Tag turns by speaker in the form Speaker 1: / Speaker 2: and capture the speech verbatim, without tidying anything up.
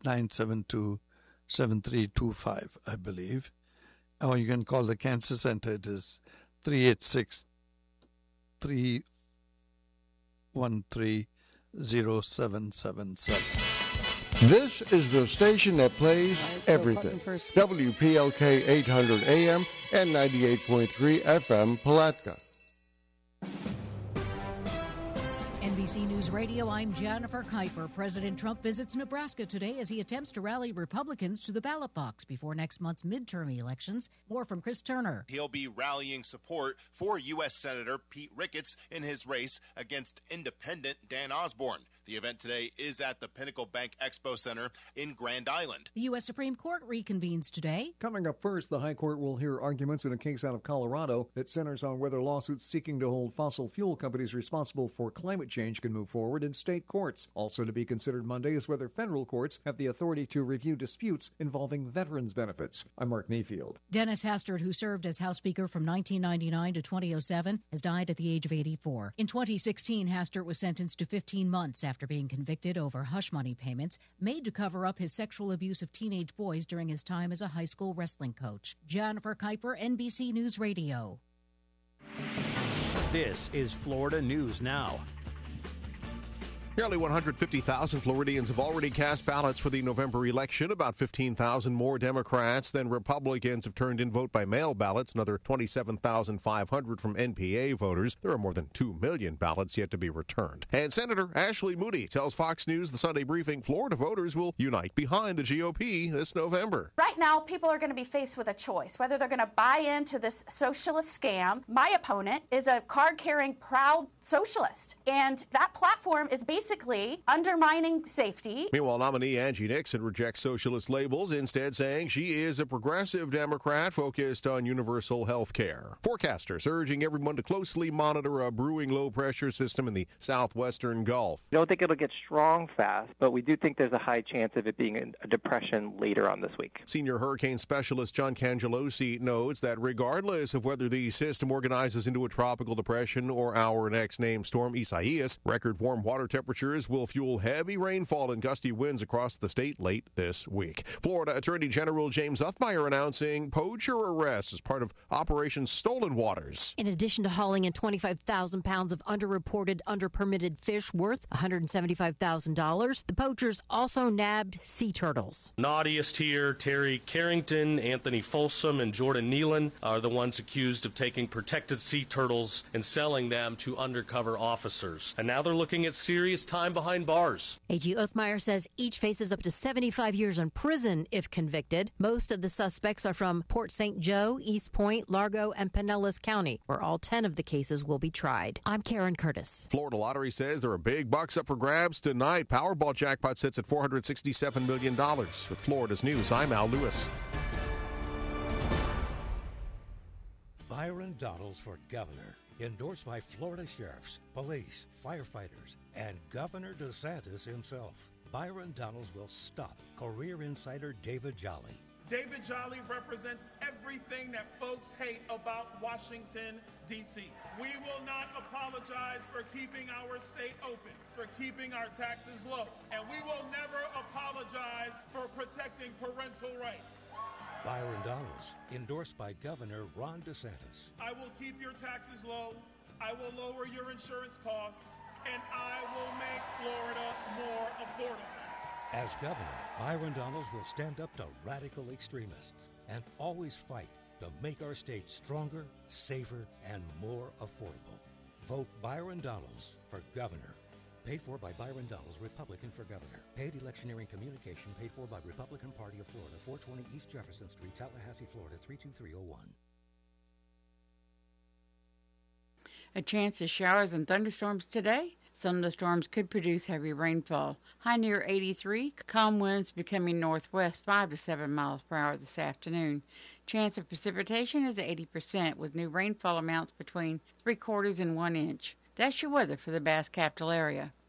Speaker 1: nine seven two, seven three two five, I believe. Or you can call the Cancer Center. It is three eight six, three one three, zero seven seven seven.
Speaker 2: This is the station that plays right, so everything. W P L K eight hundred A M and ninety-eight point three F M Palatka.
Speaker 3: N B C News Radio, I'm Jennifer Kuiper. President Trump visits Nebraska today as he attempts to rally Republicans to the ballot box before next month's midterm elections. More from Chris Turner.
Speaker 4: He'll be rallying support for U S Senator Pete Ricketts in his race against independent Dan Osborne. The event today is at the Pinnacle Bank Expo Center in Grand Island.
Speaker 3: The U S Supreme Court reconvenes today.
Speaker 5: Coming up first, the High Court will hear arguments in a case out of Colorado that centers on whether lawsuits seeking to hold fossil fuel companies responsible for climate change can move forward in state courts. Also to be considered Monday is whether federal courts have the authority to review disputes involving veterans' benefits. I'm Mark Mayfield.
Speaker 3: Dennis Hastert, who served as House Speaker from nineteen ninety-nine to two thousand seven, has died at the age of eighty-four. In twenty sixteen, Hastert was sentenced to fifteen months after being convicted over hush money payments made to cover up his sexual abuse of teenage boys during his time as a high school wrestling coach. Jennifer Kuiper, N B C News Radio.
Speaker 6: This is Florida News Now.
Speaker 7: Nearly one hundred fifty thousand Floridians have already cast ballots for the November election. About fifteen thousand more Democrats than Republicans have turned in vote-by-mail ballots, another twenty-seven thousand five hundred from N P A voters. There are more than two million ballots yet to be returned. And Senator Ashley Moody tells Fox News the Sunday briefing Florida voters will unite behind the G O P this November.
Speaker 8: Right now, people are going to be faced with a choice, whether they're going to buy into this socialist scam. My opponent is a card-carrying, proud socialist, and that platform is basically Basically undermining safety.
Speaker 7: Meanwhile, nominee Angie Nixon rejects socialist labels, instead saying she is a progressive Democrat focused on universal health care. Forecasters urging everyone to closely monitor a brewing low-pressure system in the southwestern Gulf.
Speaker 9: I don't think it'll get strong fast, but we do think there's a high chance of it being a depression later on this week.
Speaker 7: Senior hurricane specialist John Cangelosi notes that regardless of whether the system organizes into a tropical depression or our next named storm, Isaias, record warm water temperatures will fuel heavy rainfall and gusty winds across the state late this week. Florida Attorney General James Uthmeier announcing poacher arrests as part of Operation Stolen Waters.
Speaker 10: In addition to hauling in twenty-five thousand pounds of underreported, underpermitted fish worth one hundred seventy-five thousand dollars, the poachers also nabbed sea turtles.
Speaker 11: Naughtiest here, Terry Carrington, Anthony Folsom, and Jordan Nealon are the ones accused of taking protected sea turtles and selling them to undercover officers. And now they're looking at serious time behind bars.
Speaker 10: A G Uthmeier says each faces up to seventy-five years in prison if convicted. Most of the suspects are from Port Saint Joe, East Point, Largo, and Pinellas County, where all ten of the cases will be tried. I'm Karen Curtis.
Speaker 7: Florida Lottery says there are big bucks up for grabs tonight. Powerball jackpot sits at four hundred sixty-seven million dollars. With Florida's News, I'm Al Lewis.
Speaker 12: Byron Donalds for governor. Endorsed by Florida sheriffs, police, firefighters, and Governor DeSantis himself. Byron Donalds will stop career insider David Jolly.
Speaker 13: David Jolly represents everything that folks hate about Washington, D C We will not apologize for keeping our state open, for keeping our taxes low, and we will never apologize for protecting parental rights.
Speaker 12: Byron Donalds, endorsed by Governor Ron DeSantis.
Speaker 13: I will keep your taxes low, I will lower your insurance costs, and I will make Florida more affordable.
Speaker 12: As governor, Byron Donalds will stand up to radical extremists and always fight to make our state stronger, safer, and more affordable. Vote Byron Donalds for governor. Paid for by Byron Donalds, Republican for governor. Paid electioneering communication paid for by Republican Party of Florida, four twenty East Jefferson Street, Tallahassee, Florida, three two three oh one.
Speaker 14: A chance of showers and thunderstorms today. Some of the storms could produce heavy rainfall. High near eighty-three. Calm winds becoming northwest five to seven miles per hour this afternoon. Chance of precipitation is eighty percent with new rainfall amounts between three quarters and one inch. That's your weather for the Bass Capital area.